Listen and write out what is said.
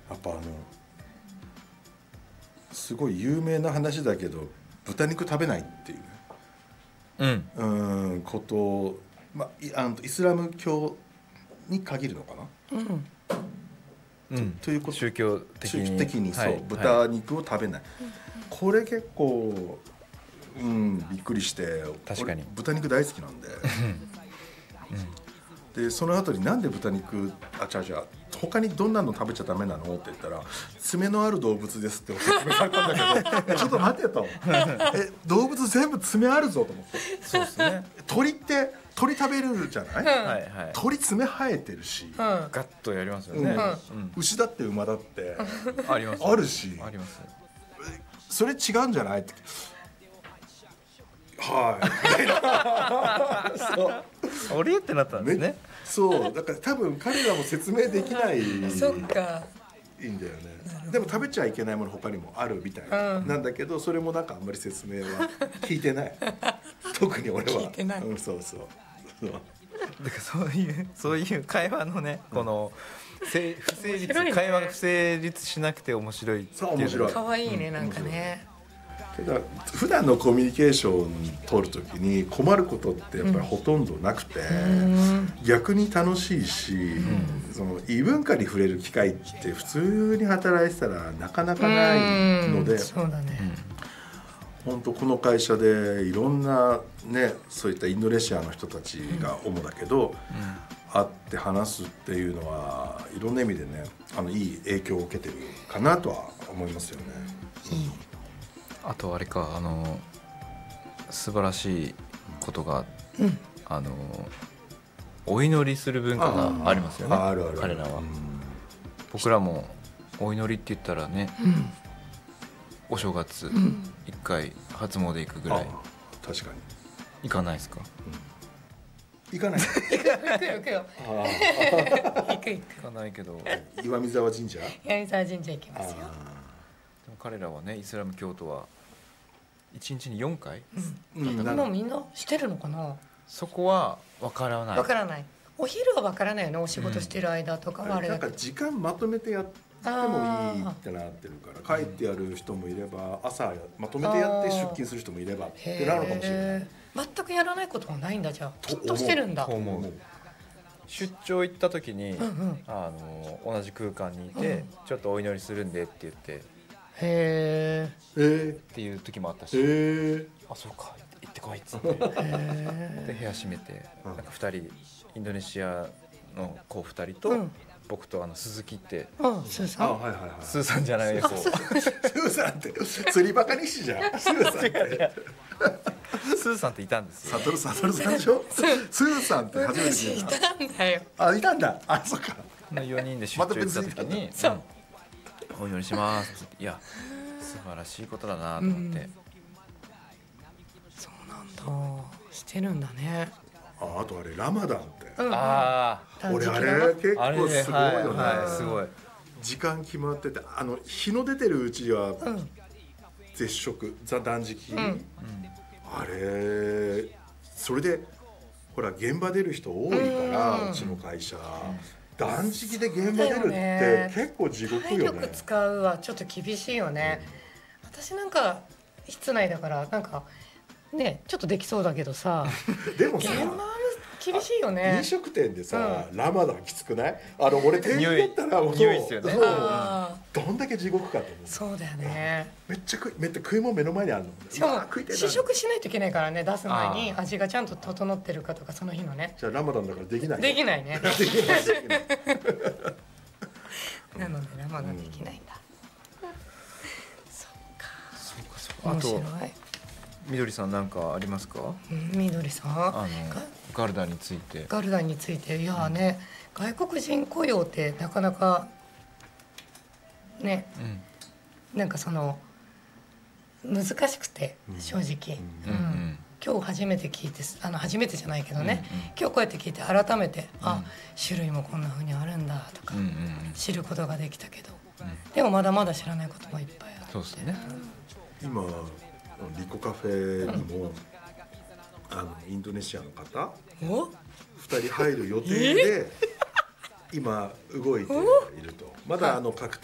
やっぱすごい有名な話だけど豚肉食べないっていう、ことを、イスラム教に限るのかな、ということ宗教的にそう、豚肉を食べない、これ結構、びっくりして。 確かに豚肉大好きなんででその後になんで豚肉他にどんなの食べちゃダメなのって言ったら爪のある動物ですって説明されたんだけどちょっと待てと動物全部爪あるぞと思って。 そうですね。 鳥食べるじゃない、鳥爪生えてるし、 ガッとやりますよね、 牛だって馬だってあります、 あるし、 あります。 それ違うんじゃないってそう俺ってなったんですね。 そうだから多分彼らも説明できないそっかいいんだよね。でも食べちゃいけないもの他にもあるみたいなんだけど、それもなんかあんまり説明は聞いてない特に俺は聞いてない、 そうだからそういう会話のね、この不成立、会話が不成立しなくて面白いっていう。 そう面白い。 可愛いね、なんかね。 普段のコミュニケーション取るときに困ることってやっぱりほとんどなくて、逆に楽しいし、その異文化に触れる機会って普通に働いてたらなかなかないので、 そうだね。 本当この会社でいろんなね、そういったインドネシアの人たちが主だけど、会って話すっていうのはいろんな意味でね、いい影響を受けてるかなとは思いますよね。 あとあれか、素晴らしいことが、お祈りする文化がありますよね。彼らは、僕らもお祈りって言ったらね、お正月1回初詣行くぐらい。 確かに行かないですか？ 行かない。 行くよ。行かないけど、 岩見沢神社行きますよ。 でも彼らはね、イスラム教徒は1日に4回、 今みんなしてるのかな。 そこは分からない。 お昼は分からないよね。お仕事してる間とかはあれだけど、 なんか時間まとめてやってもいいってなってるから、帰ってやる人もいれば朝まとめてやって出勤する人もいればってなるのかもしれない。 全くやらないことはないんだ。じゃあきっとしてるんだ。 出張行った時に、同じ空間にいて、ちょっとお祈りするんでって言って、っていう時もあったし、あ、そうか、行ってこいっつって、で部屋閉めて、なんか2人インドネシアの子2人と、僕と鈴木って、 スーさん、 スーさんじゃないよ、 スーさんって釣りバカ西じゃん。スーさんってスーさんっていたんですよ。 サトルさんでしょ。スーさんって初めて聞いた。 いたんだよ。 いたんだ。そっか。 4人で出張行った時に、お祈りしますって、いや素晴らしいことだなと思って。 そうなんだ。してるんだね。 あとあれラマダンって。俺あれ結構すごいよね。 すごい。 時間決まってて、日の出てるうちは絶食、断食。あれそれでほら現場出る人多いからうちの会社。断食で現場出るって結構地獄よね。 体力使うはちょっと厳しいよね。私なんか室内だからなんかねちょっとできそうだけどさ。 でもさ、 現場厳しいよね。 飲食店でさ、ラマダンきつくない？俺店員だったらもう匂いですよね。 どんだけ地獄かと思う。 そうだよね。 めっちゃ食い物目の前にあるの。 しかも試食しないといけないからね、出す前に味がちゃんと整ってるかとか、その日のね。 じゃあラマダンだからできない。 できないね。なのでラマダンできないんだ。そっか。 あとみどりさんなんかありますか？ みどりさん。 ガルダについて。 いやね、外国人雇用ってなかなかね、なんかその難しくて正直。今日初めて聞いて、初めてじゃないけどね、今日こうやって聞いて改めて、種類もこんな風にあるんだとか知ることができたけど、でもまだまだ知らないこともいっぱいある。 そうですね。 今リコカフェにもインドネシアの方2人入る予定で今動いていると。まだ確定